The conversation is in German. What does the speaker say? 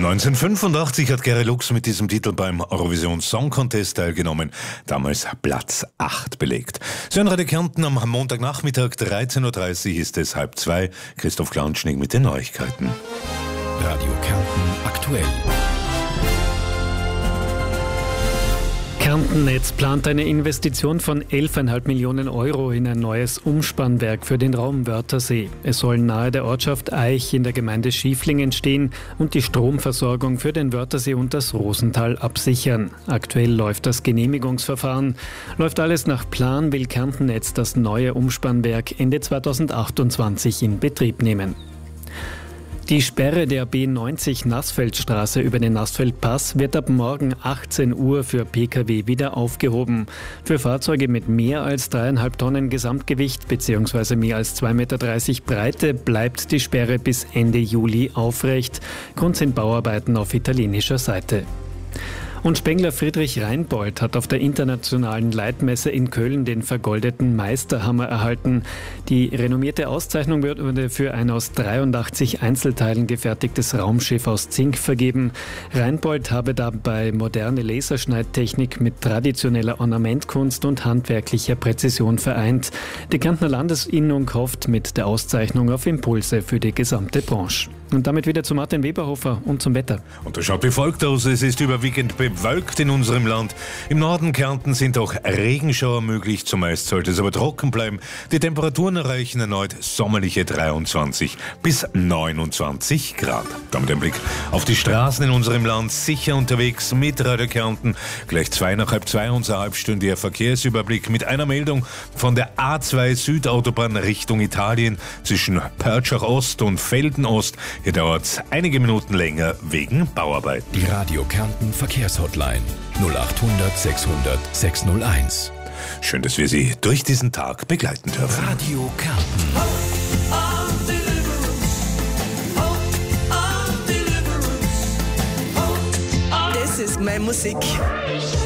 1985 hat Gary Lux mit diesem Titel beim Eurovision Song Contest teilgenommen, damals Platz 8 belegt. So ein Radio Kärnten am Montagnachmittag, 13.30 Uhr ist es 1:30. Christoph Klaunschnig mit den Neuigkeiten. Radio Kärnten aktuell. Kärntennetz plant eine Investition von 11,5 Millionen Euro in ein neues Umspannwerk für den Raum Wörthersee. Es soll nahe der Ortschaft Aich in der Gemeinde Schieflingen stehen und die Stromversorgung für den Wörthersee und das Rosental absichern. Aktuell läuft das Genehmigungsverfahren. Läuft alles nach Plan, will Kärntennetz das neue Umspannwerk Ende 2028 in Betrieb nehmen. Die Sperre der B90 Nassfeldstraße über den Nassfeldpass wird ab morgen 18 Uhr für Pkw wieder aufgehoben. Für Fahrzeuge mit mehr als 3,5 Tonnen Gesamtgewicht bzw. mehr als 2,30 Meter Breite bleibt die Sperre bis Ende Juli aufrecht. Grund sind Bauarbeiten auf italienischer Seite. Und Spengler Friedrich Reinbold hat auf der internationalen Leitmesse in Köln den vergoldeten Meisterhammer erhalten. Die renommierte Auszeichnung wurde für ein aus 83 Einzelteilen gefertigtes Raumschiff aus Zink vergeben. Reinbold habe dabei moderne Laserschneidtechnik mit traditioneller Ornamentkunst und handwerklicher Präzision vereint. Die Kärntner Landesinnung hofft mit der Auszeichnung auf Impulse für die gesamte Branche. Und damit wieder zu Martin Weberhofer und zum Wetter. Und das schaut wie folgt aus. Es ist überwiegend bewölkt in unserem Land. Im Norden Kärntens sind auch Regenschauer möglich. Zumeist sollte es aber trocken bleiben. Die Temperaturen erreichen erneut sommerliche 23 bis 29 Grad. Damit ein Blick auf die Straßen in unserem Land. Sicher unterwegs mit Radio Kärnten. Gleich 2:30 unser halbstündiger Verkehrsüberblick mit einer Meldung von der A2 Südautobahn Richtung Italien zwischen Pörtschach Ost und Velden Ost. Hier dauert es einige Minuten länger wegen Bauarbeiten. Die Radio Kärnten Verkehrshotline 0800 600 601. Schön, dass wir Sie durch diesen Tag begleiten dürfen. Radio Kärnten. Das ist meine Musik.